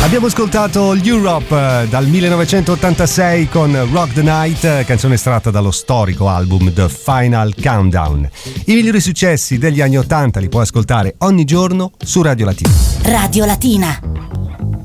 Abbiamo ascoltato l'Europe dal 1986 con Rock the Night, canzone estratta dallo storico album The Final Countdown. I migliori successi degli anni 80 li puoi ascoltare ogni giorno su Radio Latina. Radio Latina,